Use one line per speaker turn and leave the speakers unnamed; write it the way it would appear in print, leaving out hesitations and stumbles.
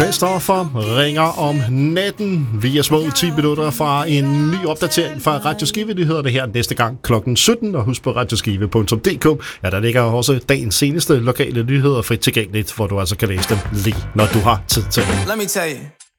Christoffer ringer om natten. Vi er små 10 minutter fra en ny opdatering fra Radio Skive. Det hedder det her næste gang klokken 17. Og husk på radioskive.dk. Ja, der ligger også dagens seneste lokale nyheder frit tilgængeligt, hvor du altså kan læse dem lige, når du har tid til det.
Let me tell you.